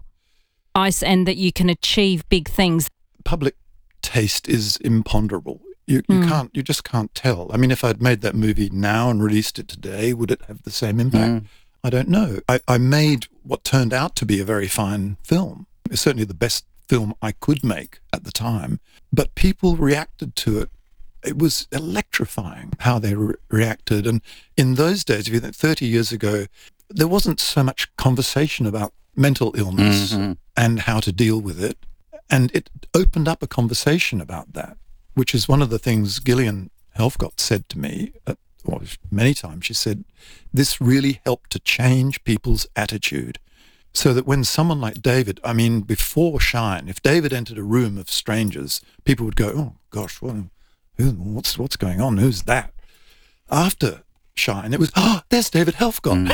and that you can achieve big things. Public taste is imponderable. You just can't tell. I mean, if I'd made that movie now and released it today, would it have the same impact? I don't know. I made what turned out to be a very fine film. It's certainly the best film I could make at the time. But people reacted to it. It was electrifying how they reacted. And in those days, if you think 30 years ago, there wasn't so much conversation about mental illness and how to deal with it. And it opened up a conversation about that, which is one of the things Gillian Helfgott said to me many times. She said, this really helped to change people's attitude. So that when someone like David, I mean, before Shine, if David entered a room of strangers, people would go, oh, gosh, what's going on? Who's that? After Shine, it was, there's David Helfgott.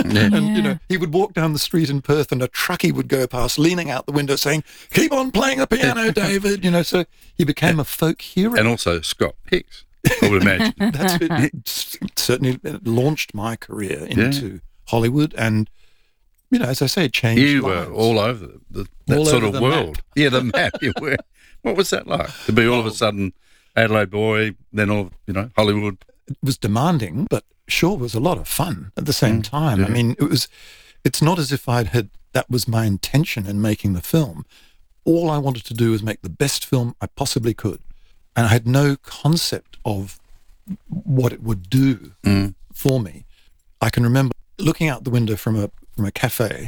And, he would walk down the street in Perth and a truckie would go past, leaning out the window saying, keep on playing the piano, David. So he became a folk hero. And also Scott Hicks, I would imagine. That's it. Certainly launched my career into Hollywood and, as I say, changed You lives. were all over that sort of world. Map. Yeah, the map. You were. What was that like? To be all of a sudden Adelaide boy, then Hollywood. It was demanding, but sure was a lot of fun at the same time. Yeah. I mean, it's not as if that was my intention in making the film. All I wanted to do was make the best film I possibly could. And I had no concept of what it would do for me. I can remember looking out the window from a cafe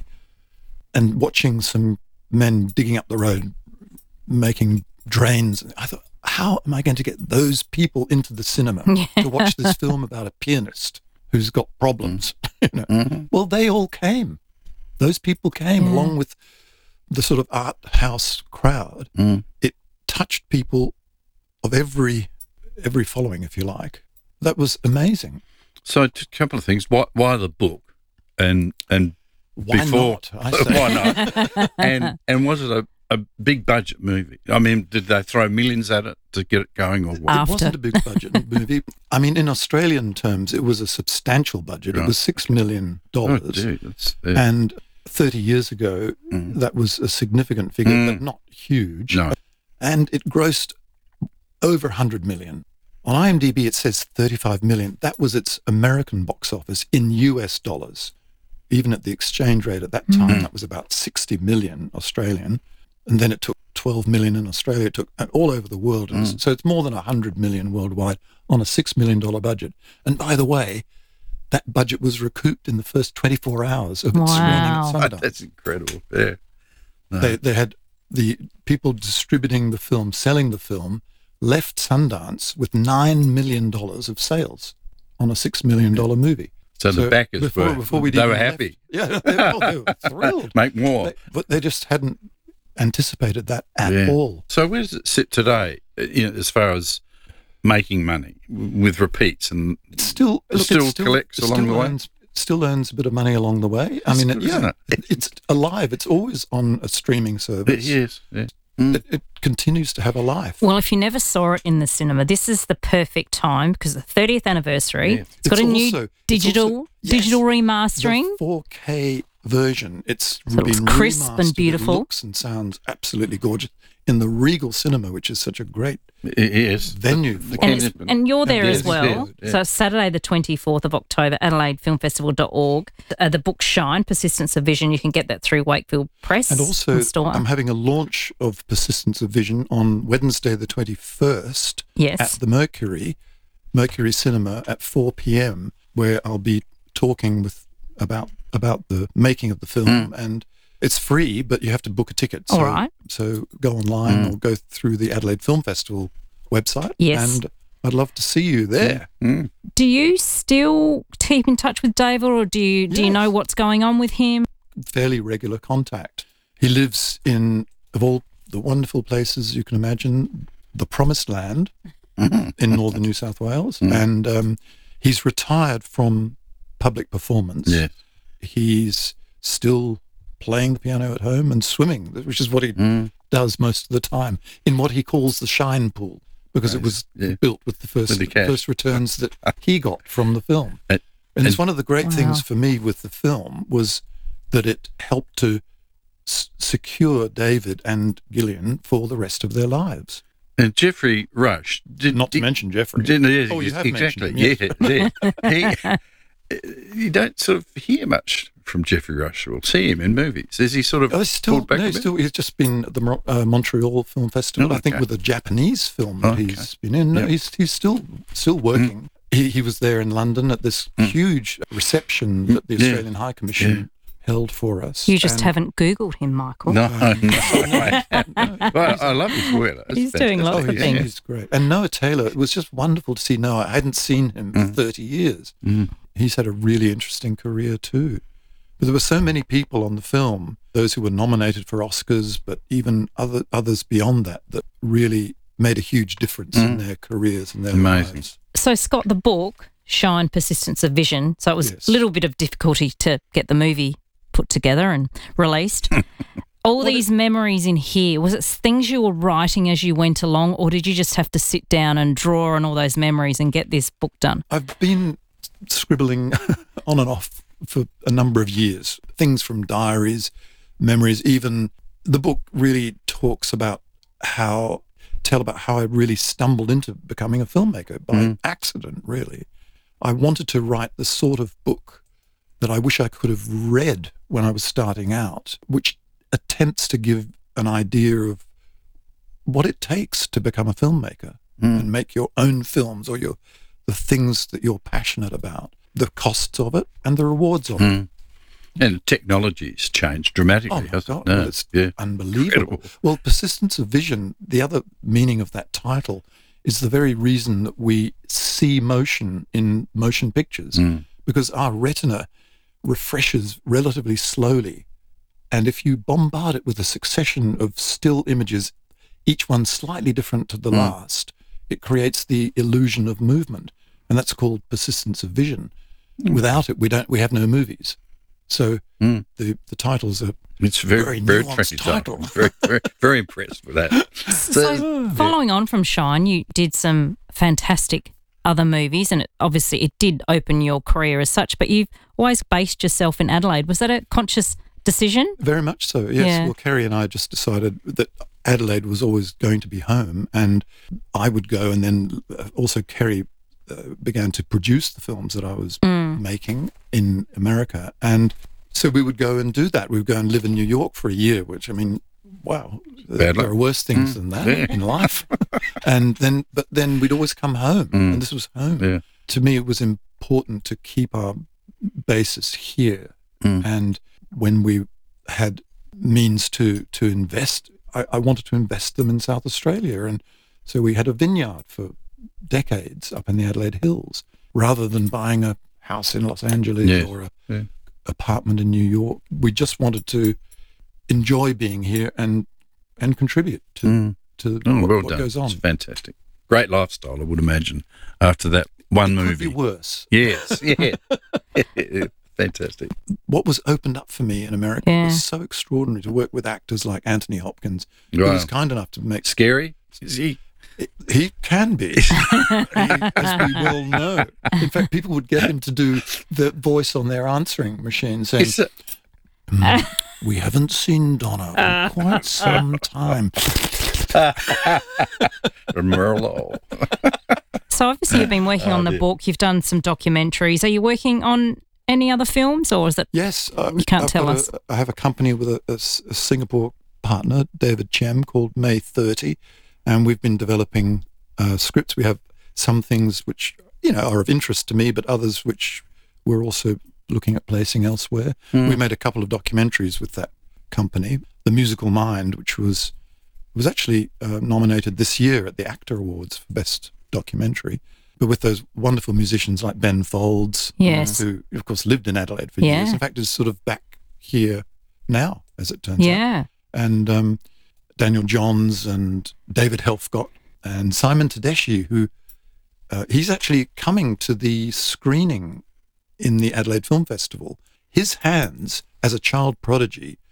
and watching some men digging up the road, making drains. I thought, how am I going to get those people into the cinema to watch this film about a pianist who's got problems? Well, they all came. Those people came along with the sort of art house crowd. It touched people of every following, if you like. That was amazing. So a couple of things. Why the book? And why before, not? I say. Why not? and was it a big budget movie? I mean, did they throw millions at it to get it going, or what? It wasn't a big budget movie. I mean, in Australian terms, it was a substantial budget. Right. It was $6 million. Oh, dude, and 30 years ago, that was a significant figure, but not huge. No. And it grossed over 100 million. On IMDb, it says 35 million. That was its American box office in US dollars. Even at the exchange rate at that time, that was about 60 million Australian. And then it took 12 million in Australia. It took all over the world. So it's more than 100 million worldwide on a $6 million budget. And by the way, that budget was recouped in the first 24 hours of its screening at Sundance. That's incredible. Yeah. No. They had the people distributing the film, selling the film, left Sundance with $9 million of sales on a $6 million movie. So the backers before we were happy. Yeah, they were thrilled. Make more. But they just hadn't anticipated that at all. So where does it sit today, as far as making money with repeats? And it still collects along the way? It still earns a bit of money along the way. That's good, it's alive. It's always on a streaming service. Yes. It continues to have a life. Well, if you never saw it in the cinema, this is the perfect time because the 30th anniversary. Yeah. It's got a new digital remastering. The 4K version. It's so been crisp and beautiful. It looks and sounds absolutely gorgeous in the Regal Cinema, which is such a great venue. And you're there as well. Yeah. So Saturday the 24th of October, AdelaideFilmFestival.org. The book Shine, Persistence of Vision, you can get that through Wakefield Press. And also I'm having a launch of Persistence of Vision on Wednesday the 21st at the Mercury Cinema at 4 p.m, where I'll be talking about the making of the film, and it's free, but you have to book a ticket. So, all right. So go online or go through the Adelaide Film Festival website. Yes. And I'd love to see you there. Do you still keep in touch with David, or do you know what's going on with him? Fairly regular contact. He lives in, of all the wonderful places you can imagine, the Promised Land in northern New South Wales. And he's retired from public performance. Yeah. He's still playing the piano at home and swimming, which is what he does most of the time in what he calls the shine pool, because it was built with the first returns that he got from the film. And it's one of the great things for me with the film was that it helped to secure David and Gillian for the rest of their lives. And Geoffrey Rush, not to mention Geoffrey. You have exactly. mentioned him, yes. You don't sort of hear much from Geoffrey Rush or see him in movies. Is he sort of pulled back a bit? He's just been at the Montreal Film Festival, I think, with a Japanese film that he's been in. No, he's still working. He was there in London at this huge reception that the Australian High Commission held for us. You just haven't Googled him, Michael. No. Well, I love his work. He's doing lots of things. He's great. And Noah Taylor, it was just wonderful to see Noah. I hadn't seen him for 30 years. He's had a really interesting career too. But there were so many people on the film, those who were nominated for Oscars, but even others beyond that really made a huge difference in their careers and their lives. So, Scott, the book, Shine, Persistence of Vision, so it was a little bit of difficulty to get the movie put together and released. All these memories in here, was it things you were writing as you went along, or did you just have to sit down and draw on all those memories and get this book done? I've been scribbling on and off for a number of years, things from diaries, memories. Even the book really talks about how I really stumbled into becoming a filmmaker by accident, really. I wanted to write the sort of book that I wish I could have read when I was starting out, which attempts to give an idea of what it takes to become a filmmaker and make your own films or the things that you're passionate about, the costs of it and the rewards of it. And technology's changed dramatically, hasn't it? It's unbelievable. Incredible. Well, Persistence of Vision, the other meaning of that title is the very reason that we see motion in motion pictures, because our retina refreshes relatively slowly. And if you bombard it with a succession of still images, each one slightly different to the last, it creates the illusion of movement. And that's called persistence of vision. Without it, we have no movies. So the titles are very nuanced title. Very impressed with that. So following on from Shine, you did some fantastic other movies, and it did open your career as such, but you've always based yourself in Adelaide. Was that a conscious decision? Very much so, yes. Yeah. Well, Kerry and I just decided that Adelaide was always going to be home, and I would go, and then also Kerry began to produce the films that I was making in America. And so we would go and do that. We would go and live in New York for a year, which, I mean, wow, there are worse things than that in life. But then we'd always come home, and this was home. Yeah. To me, it was important to keep our basis here. And when we had means to invest, I wanted to invest them in South Australia. And so we had a vineyard for decades up in the Adelaide Hills, rather than buying a house in Los Angeles or an apartment in New York. We just wanted to enjoy being here and contribute to what goes on. It's fantastic. Great lifestyle, I would imagine, after that one movie. Could be worse. Yes, fantastic. What was opened up for me in America was so extraordinary, to work with actors like Anthony Hopkins, who was kind enough to make... Scary? Is he? He can be, as we well know. In fact, people would get him to do the voice on their answering machine, saying, "We haven't seen Donna for quite some time." Merlot. So obviously you've been working on the book. You've done some documentaries. Are you working on any other films, or is that? Yes, you can't tell us. I have a company with a Singapore partner, David Chem, called May 30. And we've been developing scripts. We have some things which, are of interest to me, but others which we're also looking at placing elsewhere. We made a couple of documentaries with that company. The Musical Mind, which was actually nominated this year at the ACTA Awards for Best Documentary, but with those wonderful musicians like Ben Folds, who, of course, lived in Adelaide for years. In fact, is sort of back here now, as it turns out. And Daniel Johns and David Helfgott and Simon Tedeschi, who he's actually coming to the screening in the Adelaide Film Festival. His hands, as a child prodigy,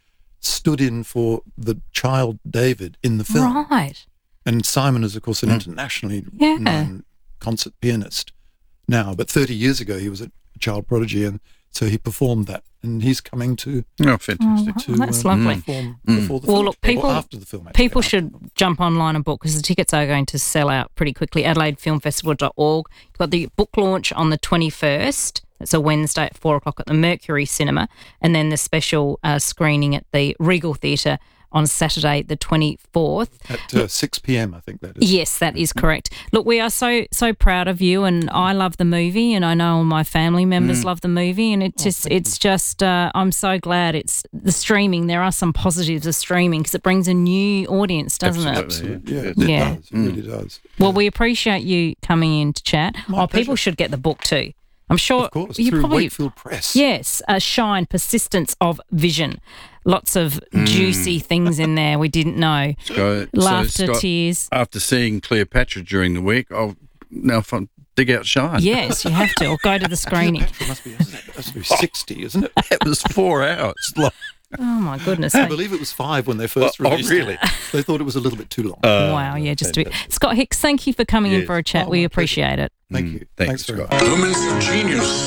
stood in for the child David in the film. Right. And Simon is, of course, an internationally known concert pianist now, but 30 years ago he was a child prodigy, and so he performed that. And he's coming to... Oh, fantastic. That's lovely. Perform before the film, Look, people, or after the film, actually. people should jump online and book, because the tickets are going to sell out pretty quickly. AdelaideFilmFestival.org. You've got the book launch on the 21st. It's a Wednesday at 4 o'clock at the Mercury Cinema, and then the special screening at the Regal Theatre on Saturday the 24th. At 6 p.m, I think that is. Yes, that is correct. Look, we are so proud of you, and I love the movie, and I know all my family members love the movie, and it's just I'm so glad it's the streaming. There are some positives of streaming, because it brings a new audience, doesn't it? Absolutely. It does. It really does. Well, we appreciate you coming in to chat. People should get the book too. I'm sure of course, you through probably Wakefield Press. Yes, Shine, Persistence of Vision. Lots of juicy things in there we didn't know. Laughter, Scott, tears. After seeing Cleopatra during the week, I'll now dig out Shine. Yes, you have to, or go to the screening. Cleopatra must be 60, isn't it? It was 4 hours long. Oh, my goodness. I believe it was 5 when they first released really? it. They thought it was a little bit too long. Wow, yeah, just a bit. Scott Hicks, thank you for coming in for a chat. We appreciate it. Thank you. Thanks, very Scott. much. Woman's a genius.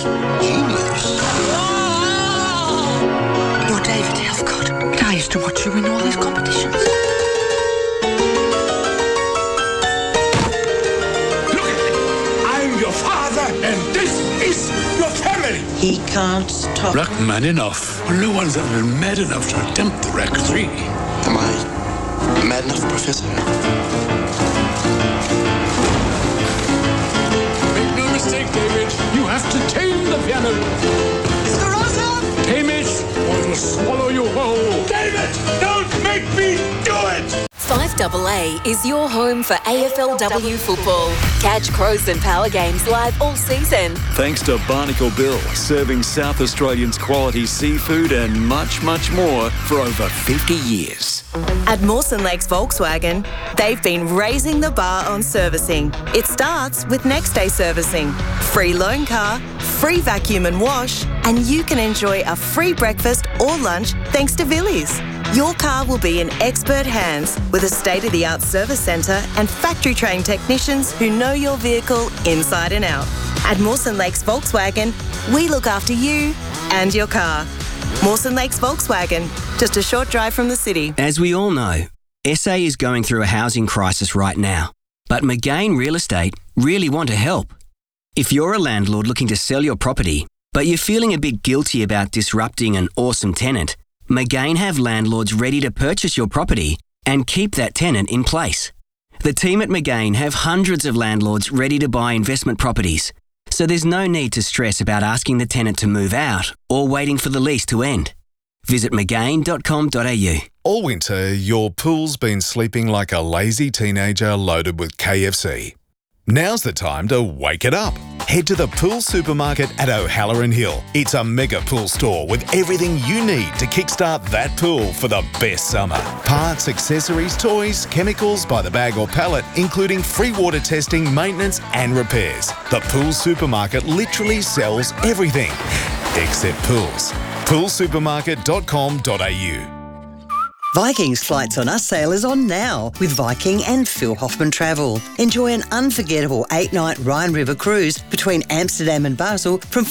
You're David Helfgott. I used to watch you in all these competitions. Look at me. I'm your father, and this is your family. He can't stop. Black man enough. Well, no one's ever been mad enough to attempt the Rec 3. Am I mad enough, Professor? Make no mistake, David. You have to tame the piano. Esperanza! Tame it, or it'll swallow you whole. David, don't make me do it! 5AA is your home for AFLW football. Catch Crows and Power Games live all season. Thanks to Barnacle Bill, serving South Australians quality seafood and much, much more for over 50 years. At Mawson Lakes Volkswagen, they've been raising the bar on servicing. It starts with next day servicing, free loan car, free vacuum and wash, and you can enjoy a free breakfast or lunch thanks to Villies. Your car will be in expert hands with a state-of-the-art service centre and factory-trained technicians who know your vehicle inside and out. At Mawson Lakes Volkswagen, we look after you and your car. Mawson Lakes Volkswagen, just a short drive from the city. As we all know, SA is going through a housing crisis right now, but McGain Real Estate really want to help. If you're a landlord looking to sell your property, but you're feeling a bit guilty about disrupting an awesome tenant, McGain have landlords ready to purchase your property and keep that tenant in place. The team at McGain have hundreds of landlords ready to buy investment properties, so there's no need to stress about asking the tenant to move out or waiting for the lease to end. Visit McGain.com.au. All winter, your pool's been sleeping like a lazy teenager loaded with KFC. Now's the time to wake it up. Head to the Pool Supermarket at O'Halloran Hill. It's a mega pool store with everything you need to kickstart that pool for the best summer. Parts, accessories, toys, chemicals by the bag or pallet, including free water testing, maintenance and repairs. The Pool Supermarket literally sells everything, except pools. poolsupermarket.com.au. Viking's Flights on Us sale is on now with Viking and Phil Hoffman Travel. Enjoy an unforgettable 8-night Rhine River cruise between Amsterdam and Basel from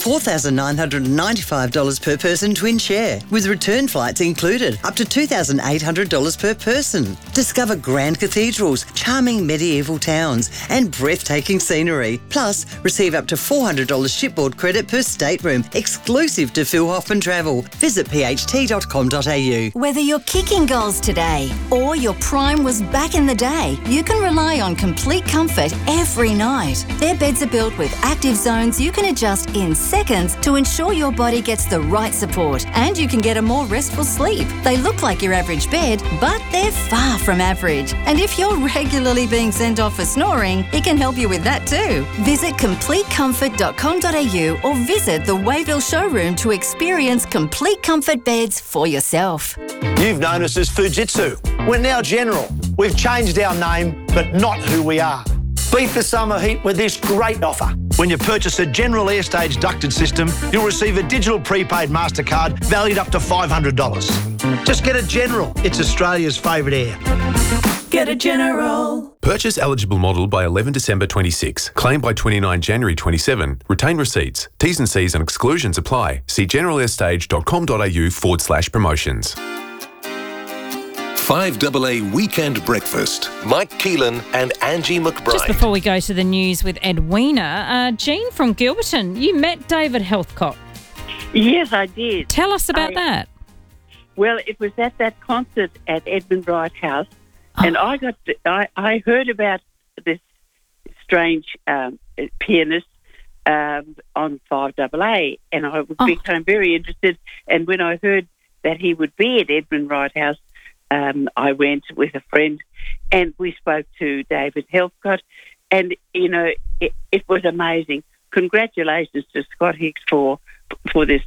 $4,995 per person twin share, with return flights included, up to $2,800 per person. Discover grand cathedrals, charming medieval towns and breathtaking scenery. Plus, receive up to $400 shipboard credit per stateroom, exclusive to Phil Hoffman Travel. Visit pht.com.au. Whether you're kicking goals today or your prime was back in the day, you can rely on complete comfort every night. Their beds are built with active zones you can adjust in seconds to ensure your body gets the right support and you can get a more restful sleep. They look like your average bed, but they're far from average. And if you're regularly being sent off for snoring, it can help you with that too. Visit CompleteComfort.com.au or visit the Wayville showroom to experience complete comfort beds for yourself. You've known us as Fujitsu. We're now General. We've changed our name, but not who we are. Beat the summer heat with this great offer. When you purchase a General Airstage ducted system, you'll receive a digital prepaid MasterCard valued up to $500. Just get a General. It's Australia's favourite air. Get a General. Purchase eligible model by 11 December 26. Claim by 29 January 27. Retain receipts. T's and C's and exclusions apply. See generalairstage.com.au/promotions. 5AA Weekend Breakfast. Mike Keelan and Angie McBride. Just before we go to the news with Edwina, Jean from Gilberton, you met David Heathcote. Yes, I did. Tell us about that. Well, it was at that concert at Edmund Wright House, and I heard about this strange pianist on 5AA, and I became very interested. And when I heard that he would be at Edmund Wright House, I went with a friend, and we spoke to David Heathcote, and it was amazing. Congratulations to Scott Hicks for this